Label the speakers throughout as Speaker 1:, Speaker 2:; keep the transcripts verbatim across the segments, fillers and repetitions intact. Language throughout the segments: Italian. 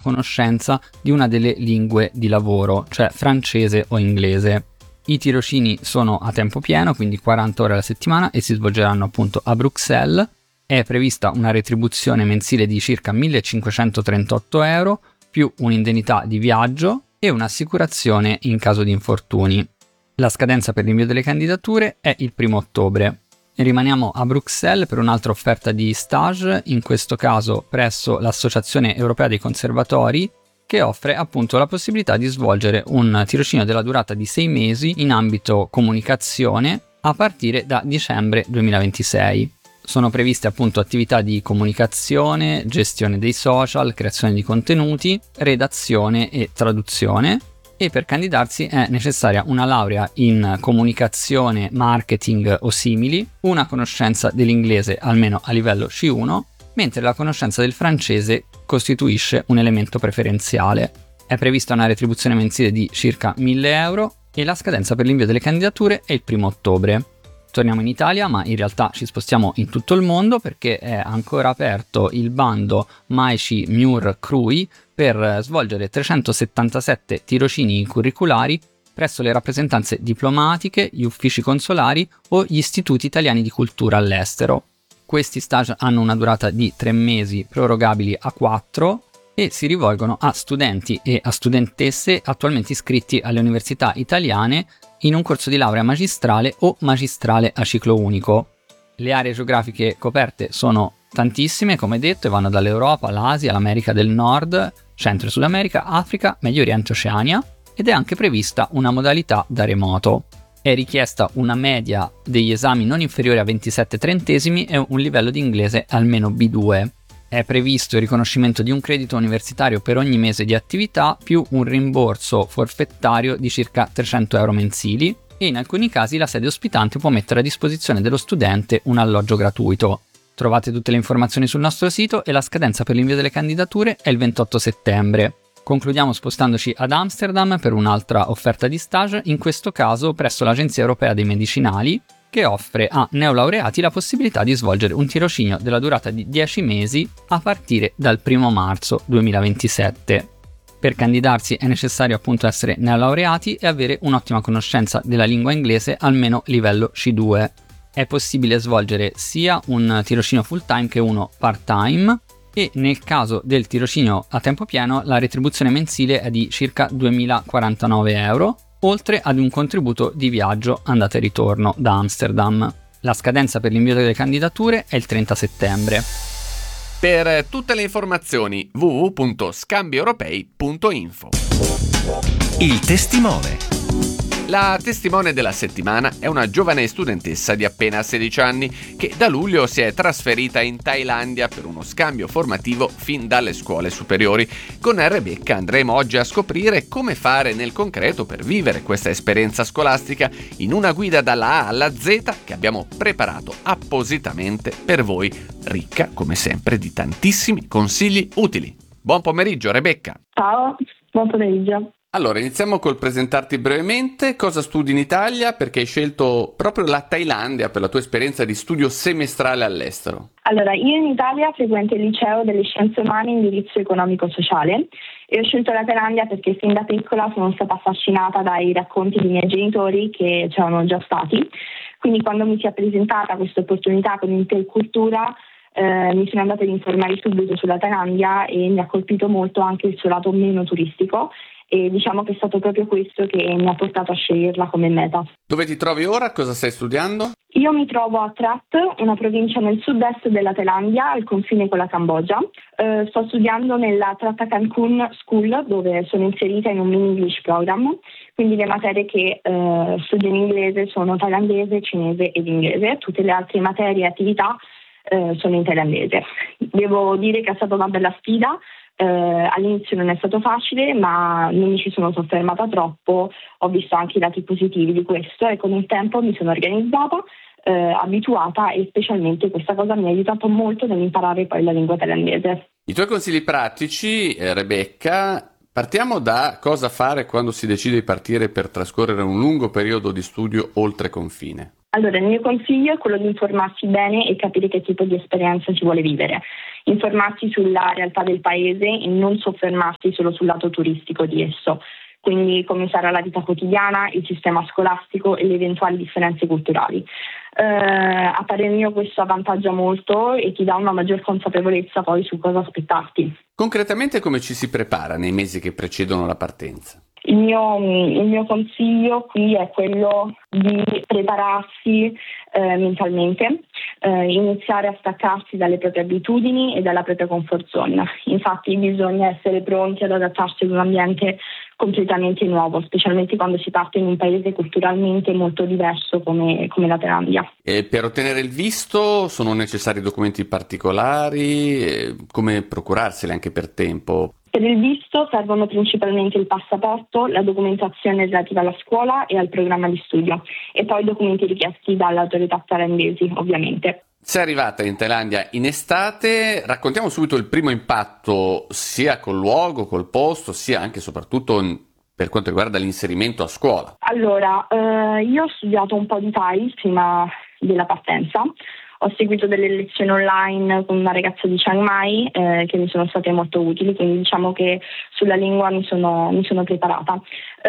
Speaker 1: conoscenza di una delle lingue di lavoro, cioè francese o inglese. I tirocini sono a tempo pieno, quindi quaranta ore alla settimana, e si svolgeranno appunto a Bruxelles. È prevista una retribuzione mensile di circa millecinquecentotrentotto euro, più un'indennità di viaggio e un'assicurazione in caso di infortuni. La scadenza per l'invio delle candidature è il primo ottobre. Rimaniamo a Bruxelles per un'altra offerta di stage, in questo caso presso l'Associazione Europea dei Conservatori, che offre appunto la possibilità di svolgere un tirocinio della durata di sei mesi in ambito comunicazione a partire da dicembre duemilaventisei. Sono previste appunto attività di comunicazione, gestione dei social, creazione di contenuti, redazione e traduzione, e per candidarsi è necessaria una laurea in comunicazione, marketing o simili, una conoscenza dell'inglese almeno a livello C uno, mentre la conoscenza del francese costituisce un elemento preferenziale. È prevista una retribuzione mensile di circa mille euro e la scadenza per l'invio delle candidature è il primo ottobre. Torniamo in Italia, ma in realtà ci spostiamo in tutto il mondo perché è ancora aperto il bando Maici Mur Crui per svolgere trecentosettantasette tirocini curriculari presso le rappresentanze diplomatiche, gli uffici consolari o gli istituti italiani di cultura all'estero. Questi stage hanno una durata di tre mesi prorogabili a quattro e si rivolgono a studenti e a studentesse attualmente iscritti alle università italiane in un corso di laurea magistrale o magistrale a ciclo unico. Le aree geografiche coperte sono tantissime, come detto, e vanno dall'Europa all'Asia, all'America del Nord, Centro e Sud America, Africa, Medio Oriente e Oceania, ed è anche prevista una modalità da remoto. È richiesta una media degli esami non inferiore a ventisette trentesimi e un livello di inglese almeno B due. È previsto il riconoscimento di un credito universitario per ogni mese di attività più un rimborso forfettario di circa trecento euro mensili, e in alcuni casi la sede ospitante può mettere a disposizione dello studente un alloggio gratuito. Trovate tutte le informazioni sul nostro sito e la scadenza per l'invio delle candidature è il ventotto settembre. Concludiamo spostandoci ad Amsterdam per un'altra offerta di stage, in questo caso presso l'Agenzia Europea dei Medicinali, che offre a neolaureati la possibilità di svolgere un tirocinio della durata di dieci mesi a partire dal primo marzo duemilaventisette. Per candidarsi è necessario appunto essere neolaureati e avere un'ottima conoscenza della lingua inglese almeno livello C due. È possibile svolgere sia un tirocinio full time che uno part time, e nel caso del tirocinio a tempo pieno la retribuzione mensile è di circa duemilaquarantanove euro, oltre ad un contributo di viaggio andata e ritorno da Amsterdam. La scadenza per l'invio delle candidature è il trenta settembre.
Speaker 2: Per tutte le informazioni w w w punto scambi europei punto info.
Speaker 3: Il testimone.
Speaker 2: La testimone della settimana è una giovane studentessa di appena sedici anni che da luglio si è trasferita in Thailandia per uno scambio formativo fin dalle scuole superiori. Con Rebecca andremo oggi a scoprire come fare nel concreto per vivere questa esperienza scolastica in una guida dalla A alla Z che abbiamo preparato appositamente per voi, ricca come sempre di tantissimi consigli utili. Buon pomeriggio Rebecca!
Speaker 4: Ciao, buon pomeriggio.
Speaker 2: Allora, iniziamo col presentarti brevemente. Cosa studi in Italia? Perché hai scelto proprio la Thailandia per la tua esperienza di studio semestrale all'estero.
Speaker 4: Allora, io in Italia frequento il liceo delle scienze umane indirizzo economico-sociale e ho scelto la Thailandia perché fin da piccola sono stata affascinata dai racconti dei miei genitori che c'erano già stati. Quindi quando mi si è presentata questa opportunità con Intercultura eh, mi sono andata ad informare subito sulla Thailandia e mi ha colpito molto anche il suo lato meno turistico. E diciamo che è stato proprio questo che mi ha portato a sceglierla come meta.
Speaker 2: Dove ti trovi ora? Cosa stai studiando?
Speaker 4: Io mi trovo a Trat, una provincia nel sud-est della Thailandia, al confine con la Cambogia. Uh, sto studiando nella Trattakan Khun School, dove sono inserita in un mini English program, quindi le materie che uh, studio in inglese sono thailandese, cinese ed inglese. Tutte le altre materie e attività uh, sono in thailandese. Devo dire che è stata una bella sfida. Uh, all'inizio non è stato facile, ma non mi ci sono soffermata troppo, ho visto anche i lati positivi di questo e con il tempo mi sono organizzata, uh, abituata e specialmente questa cosa mi ha aiutato molto nell'imparare poi la lingua thailandese.
Speaker 2: I tuoi consigli pratici, eh, Rebecca, partiamo da cosa fare quando si decide di partire per trascorrere un lungo periodo di studio oltre confine.
Speaker 4: Allora, il mio consiglio è quello di informarsi bene e capire che tipo di esperienza si vuole vivere. Informarsi sulla realtà del paese e non soffermarsi solo sul lato turistico di esso. Quindi come sarà la vita quotidiana, il sistema scolastico e le eventuali differenze culturali. Eh, a parer mio questo avvantaggia molto e ti dà una maggior consapevolezza poi su cosa aspettarti.
Speaker 2: Concretamente come ci si prepara nei mesi che precedono la partenza?
Speaker 4: Il mio, il mio consiglio qui è quello di prepararsi eh, mentalmente, eh, iniziare a staccarsi dalle proprie abitudini e dalla propria comfort zone. Infatti bisogna essere pronti ad adattarsi ad un ambiente completamente nuovo, specialmente quando si parte in un paese culturalmente molto diverso come, come la Thailandia.
Speaker 2: E per ottenere il visto sono necessari documenti particolari? Eh, come procurarseli anche per tempo?
Speaker 4: Per il visto servono principalmente il passaporto, la documentazione relativa alla scuola e al programma di studio e poi i documenti richiesti dalle autorità thailandesi, ovviamente.
Speaker 2: Sei arrivata in Thailandia in estate, raccontiamo subito il primo impatto sia col luogo, col posto, sia anche e soprattutto per quanto riguarda l'inserimento a scuola.
Speaker 4: Allora, eh, io ho studiato un po' di Thai prima della partenza. Ho seguito delle lezioni online con una ragazza di Chiang Mai eh, che mi sono state molto utili, quindi diciamo che sulla lingua mi sono, mi sono preparata.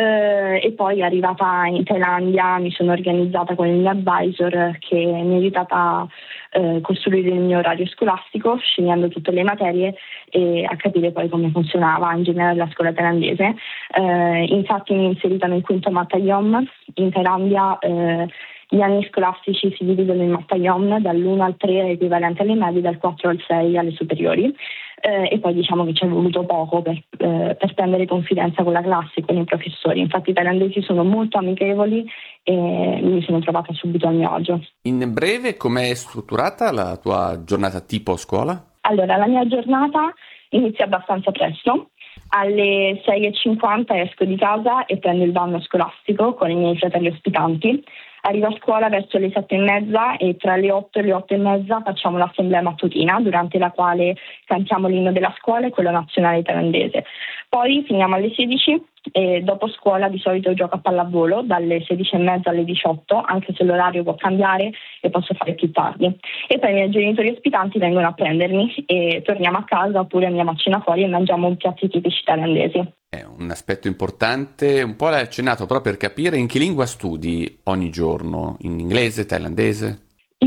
Speaker 4: Eh, e poi arrivata in Thailandia mi sono organizzata con il mio advisor che mi ha aiutata a eh, costruire il mio orario scolastico, scegliendo tutte le materie e a capire poi come funzionava in generale la scuola thailandese. Eh, infatti mi ho inserita nel quinto Mattayom. In Thailandia eh, gli anni scolastici si dividono in Mattayom, dall'uno al tre è equivalente alle medie, dal quattro al sei alle superiori. Eh, e poi diciamo che ci è voluto poco per, eh, per prendere confidenza con la classe e con i professori. Infatti i thailandesi sono molto amichevoli e mi sono trovata subito a mio agio.
Speaker 2: In breve, com'è strutturata la tua giornata tipo scuola?
Speaker 4: Allora, la mia giornata inizia abbastanza presto. Alle sei e cinquanta esco di casa e prendo il vanno scolastico con i miei fratelli ospitanti. Arrivo a scuola verso le sette e mezza e tra le otto e le otto e mezza facciamo l'assemblea mattutina, durante la quale cantiamo l'inno della scuola e quello nazionale thailandese. Poi finiamo alle sedici e dopo scuola di solito gioco a pallavolo dalle sedici e mezza alle diciotto, anche se l'orario può cambiare e posso fare più tardi. E poi i miei genitori ospitanti vengono a prendermi e torniamo a casa oppure andiamo a cena fuori e mangiamo piatti tipici thailandesi.
Speaker 2: È un aspetto importante, un po' l'hai accennato però per capire in che lingua studi ogni giorno, in inglese, thailandese?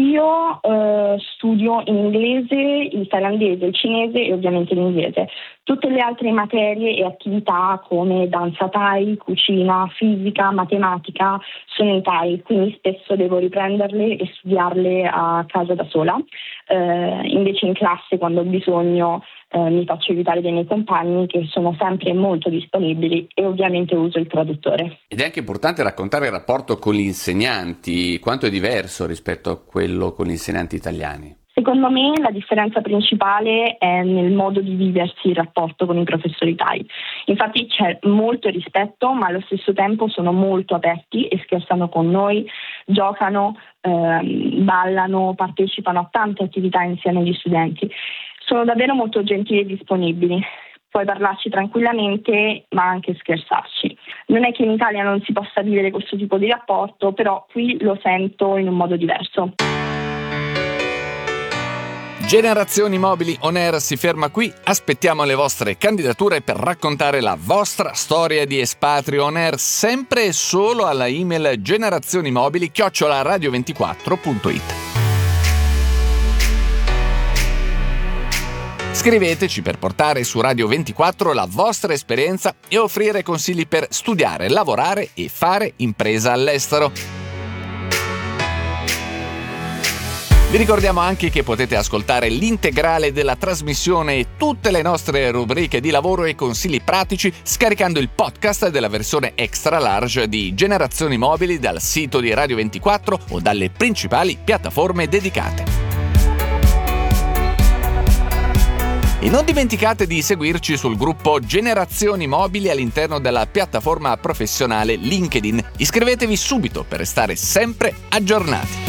Speaker 4: Io eh, studio in inglese, il thailandese, il cinese e ovviamente l'inglese. Tutte le altre materie e attività come danza Thai, cucina, fisica, matematica sono in Thai, quindi spesso devo riprenderle e studiarle a casa da sola. Eh, invece in classe quando ho bisogno eh, mi faccio aiutare dai miei compagni che sono sempre molto disponibili e ovviamente uso il traduttore.
Speaker 2: Ed è anche importante raccontare il rapporto con gli insegnanti, quanto è diverso rispetto a quello con gli insegnanti italiani.
Speaker 4: Secondo me la differenza principale è nel modo di viversi il rapporto con i professori Thai. Infatti c'è molto rispetto, ma allo stesso tempo sono molto aperti e scherzano con noi, giocano, ehm, ballano, partecipano a tante attività insieme agli studenti. Sono davvero molto gentili e disponibili. Puoi parlarci tranquillamente, ma anche scherzarci. Non è che in Italia non si possa vivere questo tipo di rapporto, però qui lo sento in un modo diverso.
Speaker 2: Generazioni Mobili On Air si ferma qui, aspettiamo le vostre candidature per raccontare la vostra storia di espatrio on air sempre e solo alla email generazionimobili chiocciola radio ventiquattro punto it. Scriveteci per portare su Radio ventiquattro la vostra esperienza e offrire consigli per studiare, lavorare e fare impresa all'estero. Vi ricordiamo anche che potete ascoltare l'integrale della trasmissione e tutte le nostre rubriche di lavoro e consigli pratici scaricando il podcast della versione extra large di Generazioni Mobili dal sito di Radio ventiquattro o dalle principali piattaforme dedicate. E non dimenticate di seguirci sul gruppo Generazioni Mobili all'interno della piattaforma professionale LinkedIn. Iscrivetevi subito per restare sempre aggiornati.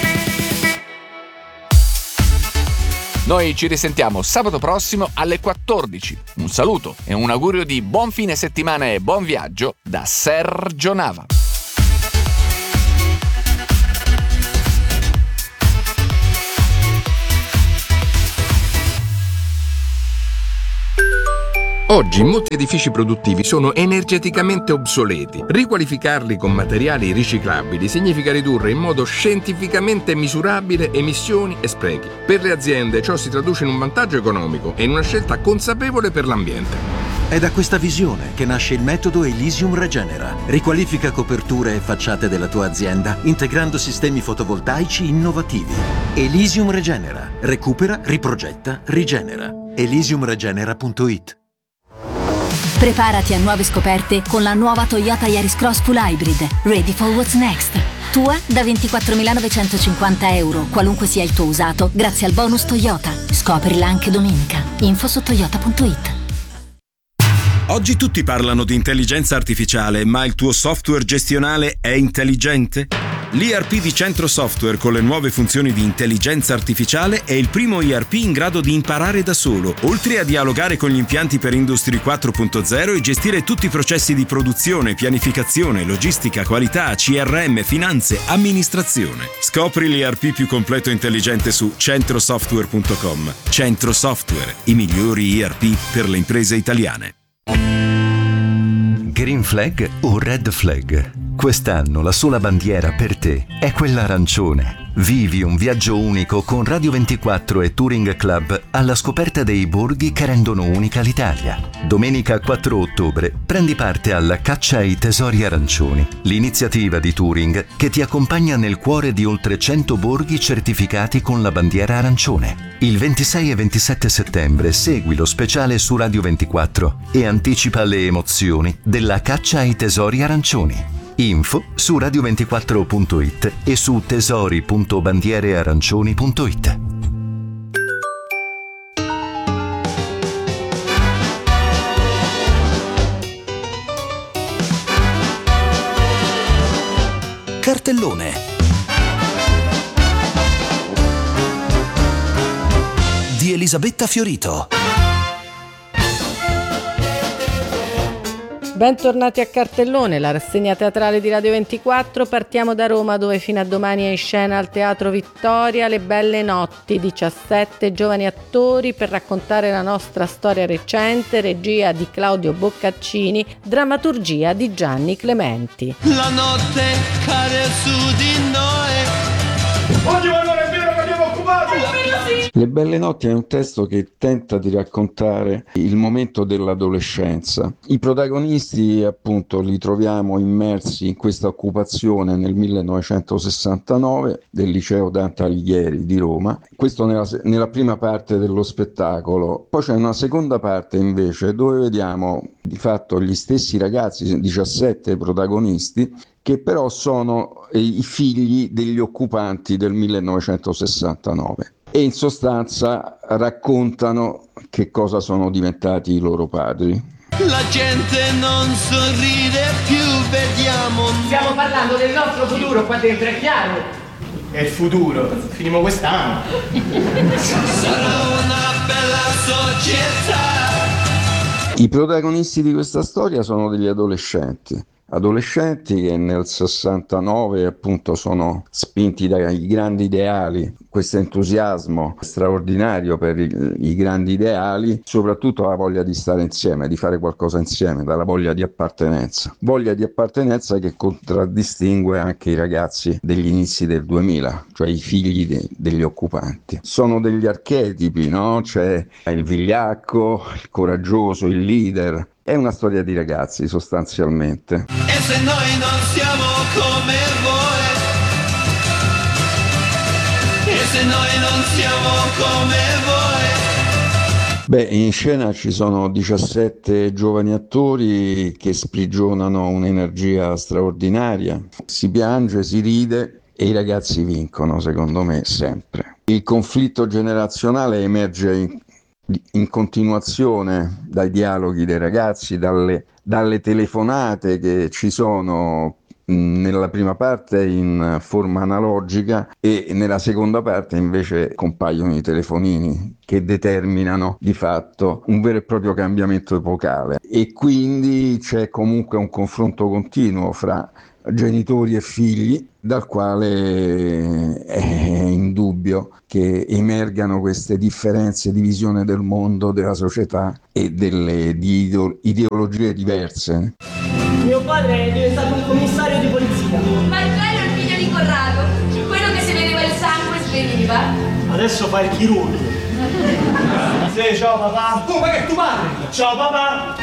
Speaker 2: Noi ci risentiamo sabato prossimo alle quattordici. Un saluto e un augurio di buon fine settimana e buon viaggio da Sergio Nava.
Speaker 5: Oggi molti edifici produttivi sono energeticamente obsoleti. Riqualificarli con materiali riciclabili significa ridurre in modo scientificamente misurabile emissioni e sprechi. Per le aziende ciò si traduce in un vantaggio economico e in una scelta consapevole per l'ambiente.
Speaker 3: È da questa visione che nasce il metodo Elysium Regenera. Riqualifica coperture e facciate della tua azienda integrando sistemi fotovoltaici innovativi. Elysium Regenera. Recupera, riprogetta, rigenera. elysium regenera punto it.
Speaker 6: Preparati a nuove scoperte con la nuova Toyota Yaris Cross Full Hybrid, ready for what's next. Tua da ventiquattromilanovecentocinquanta euro, qualunque sia il tuo usato, grazie al bonus Toyota. Scoprila anche domenica. Info su toyota punto it.
Speaker 7: Oggi tutti parlano di intelligenza artificiale, ma il tuo software gestionale è intelligente? L'E R P di Centro Software con le nuove funzioni di intelligenza artificiale è il primo E R P in grado di imparare da solo, oltre a dialogare con gli impianti per Industry quattro punto zero e gestire tutti i processi di produzione, pianificazione, logistica, qualità, C R M, finanze, amministrazione. Scopri l'E R P più completo e intelligente su centrosoftware punto com. Centro Software, i migliori E R P per le imprese italiane.
Speaker 3: Green Flag o Red Flag? Quest'anno la sola bandiera per te è quella arancione. Vivi un viaggio unico con Radio ventiquattro e Touring Club alla scoperta dei borghi che rendono unica l'Italia. Domenica quattro ottobre prendi parte alla Caccia ai Tesori Arancioni, l'iniziativa di Touring che ti accompagna nel cuore di oltre cento borghi certificati con la bandiera arancione. Il ventisei e ventisette settembre segui lo speciale su Radio ventiquattro e anticipa le emozioni della Caccia ai Tesori Arancioni. Info su radio ventiquattro punto it e su tesori punto bandierearancioni punto it. Cartellone. Di Elisabetta Fiorito.
Speaker 8: Bentornati a Cartellone, la rassegna teatrale di Radio ventiquattro. Partiamo da Roma, dove fino a domani è in scena al Teatro Vittoria Le Belle Notti, diciassette giovani attori per raccontare la nostra storia recente, regia di Claudio Boccaccini, drammaturgia di Gianni Clementi.
Speaker 9: La notte cade su di noi. Oggi allora è vero che abbiamo occupato.
Speaker 10: Le Belle Notti è un testo che tenta di raccontare il momento dell'adolescenza. I protagonisti, appunto, li troviamo immersi in questa occupazione nel millenovecentosessantanove del liceo Dante Alighieri di Roma. Questo nella, nella prima parte dello spettacolo. Poi c'è una seconda parte invece dove vediamo di fatto gli stessi ragazzi, diciassette protagonisti, che però sono i figli degli occupanti del millenovecentosessantanove. E in sostanza raccontano che cosa sono diventati i loro padri.
Speaker 9: La gente non sorride più, vediamo.
Speaker 11: Stiamo parlando del nostro futuro qua dentro, è chiaro?
Speaker 12: È il futuro, finimo quest'anno.
Speaker 9: Sarà una bella società.
Speaker 10: I protagonisti di questa storia sono degli adolescenti. Adolescenti che nel sessantanove appunto sono spinti dai grandi ideali, questo entusiasmo straordinario per i, i grandi ideali, soprattutto la voglia di stare insieme, di fare qualcosa insieme, dalla voglia di appartenenza. Voglia di appartenenza che contraddistingue anche i ragazzi degli inizi del duemila, cioè i figli de, degli occupanti. Sono degli archetipi, no? C'è il vigliacco, il coraggioso, il leader. È una storia di ragazzi sostanzialmente.
Speaker 9: E se noi non siamo come voi? E se noi non siamo come voi?
Speaker 10: Beh, in scena ci sono diciassette giovani attori che sprigionano un'energia straordinaria. Si piange, si ride e i ragazzi vincono, secondo me, sempre. Il conflitto generazionale emerge in in continuazione dai dialoghi dei ragazzi, dalle, dalle telefonate che ci sono nella prima parte in forma analogica e nella seconda parte invece compaiono i telefonini che determinano di fatto un vero e proprio cambiamento epocale, e quindi c'è comunque un confronto continuo fra genitori e figli, dal quale è indubbio che emergano queste differenze di visione del mondo, della società e delle di ideo- ideologie diverse.
Speaker 11: Mio padre è diventato un commissario di polizia.
Speaker 13: Ma il bello è il figlio di Corrado, quello che se vedeva il sangue sveniva.
Speaker 12: Adesso fa il chirurgo. Sì, ciao papà. Oh, ma che è tuo padre? Ciao papà.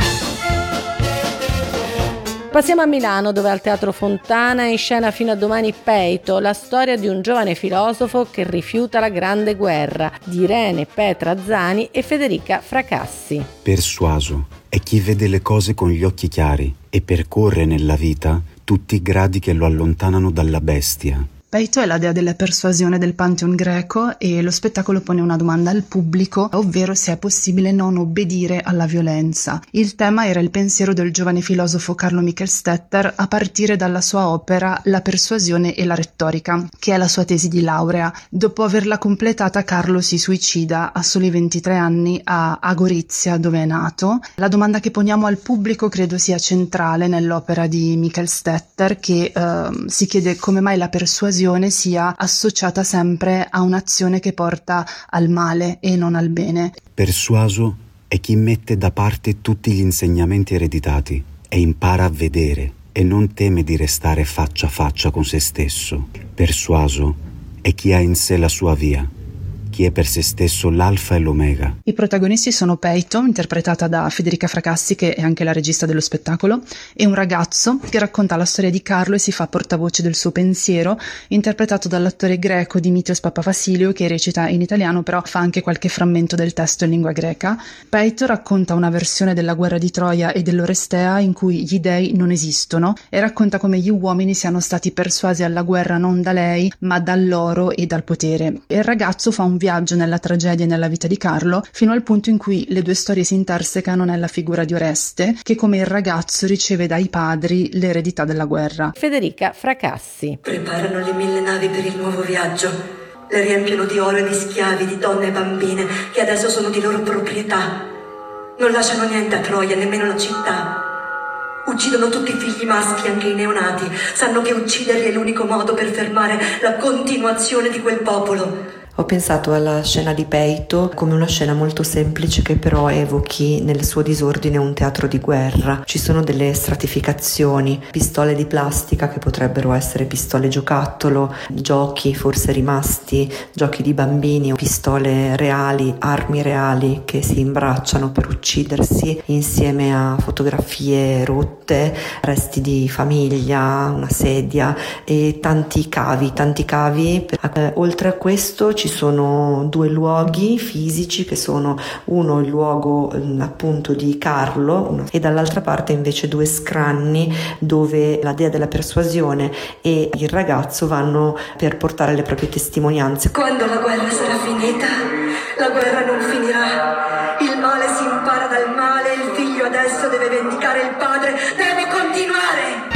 Speaker 8: Passiamo a Milano, dove al Teatro Fontana è in scena fino a domani Peito, la storia di un giovane filosofo che rifiuta la Grande Guerra, di Irene Petra Zani e Federica Fracassi.
Speaker 14: Persuaso è chi vede le cose con gli occhi chiari e percorre nella vita tutti i gradi che lo allontanano dalla bestia.
Speaker 15: Peito è la dea della persuasione del Pantheon greco e lo spettacolo pone una domanda al pubblico, ovvero se è possibile non obbedire alla violenza. Il tema era il pensiero del giovane filosofo Carlo Michelstetter a partire dalla sua opera La persuasione e la retorica, che è la sua tesi di laurea. Dopo averla completata, Carlo si suicida a soli ventitré anni a Gorizia, dove è nato. La domanda che poniamo al pubblico credo sia centrale nell'opera di Michelstetter, che eh, si chiede come mai la persuasione sia associata sempre a un'azione che porta al male e non al bene.
Speaker 14: Persuaso è chi mette da parte tutti gli insegnamenti ereditati e impara a vedere e non teme di restare faccia a faccia con se stesso. Persuaso è chi ha in sé la sua via, chi è per se stesso l'alfa e l'omega.
Speaker 15: I protagonisti sono Peito, interpretata da Federica Fracassi, che è anche la regista dello spettacolo, e un ragazzo che racconta la storia di Carlo e si fa portavoce del suo pensiero, interpretato dall'attore greco Dimitrios Papavassiliou, che recita in italiano, però fa anche qualche frammento del testo in lingua greca. Peito racconta una versione della guerra di Troia e dell'Orestea in cui gli dei non esistono e racconta come gli uomini siano stati persuasi alla guerra non da lei, ma dall'oro e dal potere. E il ragazzo fa un viaggio nella tragedia e nella vita di Carlo, fino al punto in cui le due storie si intersecano nella figura di Oreste, che come il ragazzo riceve dai padri l'eredità della guerra.
Speaker 8: Federica Fracassi.
Speaker 16: Preparano le mille navi per il nuovo viaggio. Le riempiono di oro e di schiavi, di donne e bambine, che adesso sono di loro proprietà. Non lasciano niente a Troia, nemmeno la città. Uccidono tutti i figli maschi, anche i neonati. Sanno che ucciderli è l'unico modo per fermare la continuazione di quel popolo.
Speaker 17: Ho pensato alla scena di Peito come una scena molto semplice che però evochi nel suo disordine un teatro di guerra. Ci sono delle stratificazioni, pistole di plastica che potrebbero essere pistole giocattolo, giochi forse rimasti, giochi di bambini, pistole reali, armi reali che si imbracciano per uccidersi, insieme a fotografie rotte, resti di famiglia, una sedia e tanti cavi, tanti cavi. Eh, oltre a questo ci Ci sono due luoghi fisici che sono uno il luogo appunto di Carlo e dall'altra parte invece due scranni dove la dea della persuasione e il ragazzo vanno per portare le proprie testimonianze.
Speaker 16: Quando la guerra sarà finita, la guerra non finirà. Il male si impara dal male, il figlio adesso deve vendicare il padre, deve continuare.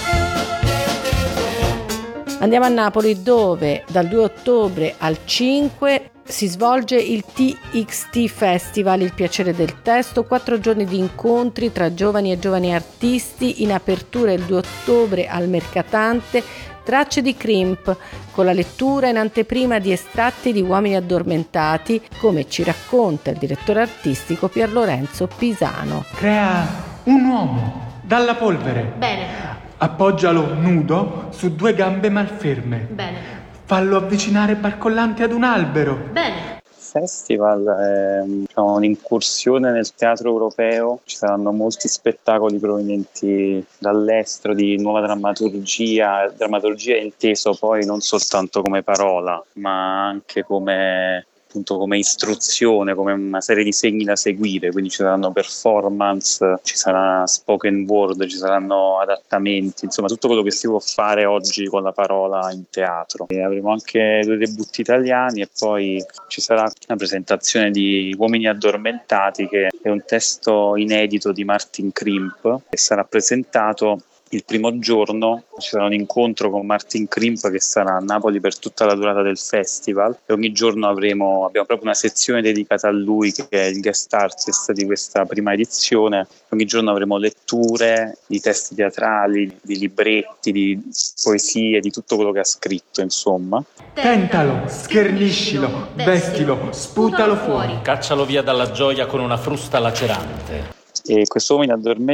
Speaker 8: Andiamo a Napoli, dove dal due ottobre al cinque si svolge il T X T Festival, il piacere del testo, quattro giorni di incontri tra giovani e giovani artisti. In apertura il due ottobre al Mercatante Tracce di Crimp, con la lettura in anteprima di estratti di Uomini addormentati, come ci racconta il direttore artistico Pier Lorenzo Pisano.
Speaker 18: Crea un uomo dalla polvere.
Speaker 13: Bene.
Speaker 18: Appoggialo nudo su due gambe malferme.
Speaker 13: Bene.
Speaker 18: Fallo avvicinare barcollante ad un albero.
Speaker 13: Bene.
Speaker 19: Festival è diciamo, un'incursione nel teatro europeo, ci saranno molti spettacoli provenienti dall'estero di nuova drammaturgia, drammaturgia inteso poi non soltanto come parola ma anche come appunto come istruzione, come una serie di segni da seguire, quindi ci saranno performance, ci sarà spoken word, ci saranno adattamenti, insomma tutto quello che si può fare oggi con la parola in teatro. E avremo anche due debutti italiani e poi ci sarà una presentazione di Uomini addormentati, che è un testo inedito di Martin Crimp che sarà presentato il primo giorno ci sarà un incontro con Martin Krimp che sarà a Napoli per tutta la durata del festival e ogni giorno avremo abbiamo proprio una sezione dedicata a lui che è il guest artist di questa prima edizione. Ogni giorno avremo letture di testi teatrali, di libretti, di poesie, di tutto quello che ha scritto, insomma.
Speaker 18: Tentalo, scherniscilo, vestilo, sputalo fuori.
Speaker 20: Caccialo via dalla gioia con una frusta lacerante.
Speaker 19: E questo uomo in addormento